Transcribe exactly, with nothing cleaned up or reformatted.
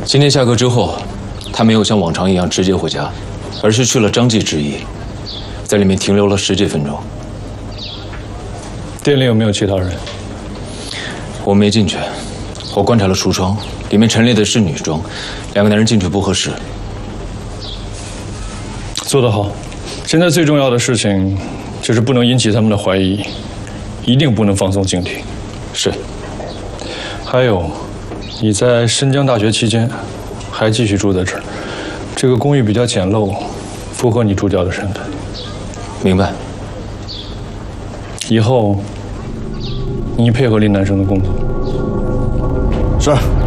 今天下课之后，他没有像往常一样直接回家，而是去了张记之驿，在里面停留了十几分钟。 店里有没有其他人？ 我没进去，我观察了橱窗，里面陈列的是女装，两个男人进去不合适。 做得好。现在最重要的事情就是不能引起他们的怀疑，一定不能放松警惕。 是。 还有，你在申江大学期间还继续住在这儿，这个公寓比较简陋，符合你助教的身份。 明白。 以后你配合林南生的工作。 是。